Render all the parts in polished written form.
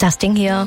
Das Ding hier.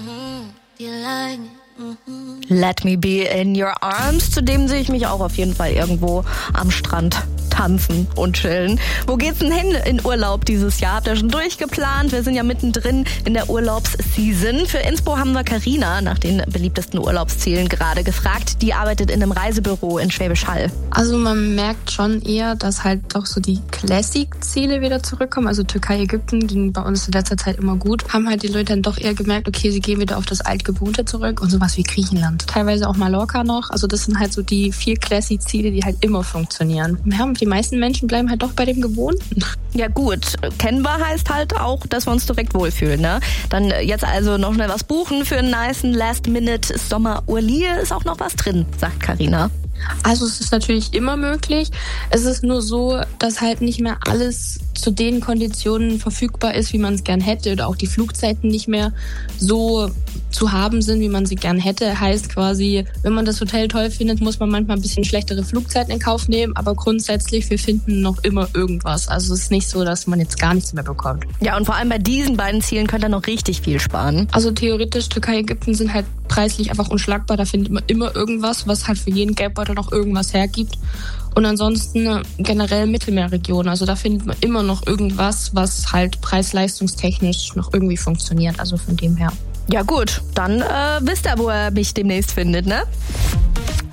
Let Me Be in Your Arms. Zudem sehe ich mich auch auf jeden Fall irgendwo am Strand tanzen und chillen. Wo geht's denn hin in Urlaub dieses Jahr? Habt ihr schon durchgeplant? Wir sind ja mittendrin in der Urlaubsseason. Für Inspo haben wir Carina nach den beliebtesten Urlaubszielen gerade gefragt. Die arbeitet in einem Reisebüro in Schwäbisch Hall. Also man merkt schon eher, dass halt doch so die Classic-Ziele wieder zurückkommen. Also Türkei, Ägypten ging bei uns in letzter Zeit immer gut. Haben halt die Leute dann doch eher gemerkt, okay, sie gehen wieder auf das Altgewohnte zurück und sowas wie Griechenland. Teilweise auch Mallorca noch. Also das sind halt so die 4 Classic-Ziele, die halt immer funktionieren. Ja, die meisten Menschen bleiben halt doch bei dem Gewohnten. Ja gut, kennbar heißt halt auch, dass wir uns direkt wohlfühlen, ne? Dann jetzt also noch schnell was buchen für einen nicen Last-Minute-Sommerurlaub. Ist auch noch was drin, sagt Carina. Also es ist natürlich immer möglich. Es ist nur so, dass halt nicht mehr alles zu den Konditionen verfügbar ist, wie man es gern hätte, oder auch die Flugzeiten nicht mehr so zu haben sind, wie man sie gern hätte. Heißt quasi, wenn man das Hotel toll findet, muss man manchmal ein bisschen schlechtere Flugzeiten in Kauf nehmen, aber grundsätzlich, wir finden noch immer irgendwas. Also es ist nicht so, dass man jetzt gar nichts mehr bekommt. Ja, und vor allem bei diesen beiden Zielen könnt ihr noch richtig viel sparen. Also theoretisch, Türkei, Ägypten sind halt preislich einfach unschlagbar. Da findet man immer irgendwas, was halt für jeden Geldbeutel noch irgendwas hergibt. Und ansonsten generell Mittelmeerregion. Also da findet man immer noch irgendwas, was halt preis-leistungstechnisch noch irgendwie funktioniert. Also von dem her. Ja gut, dann wisst ihr, wo ihr mich demnächst findet, ne?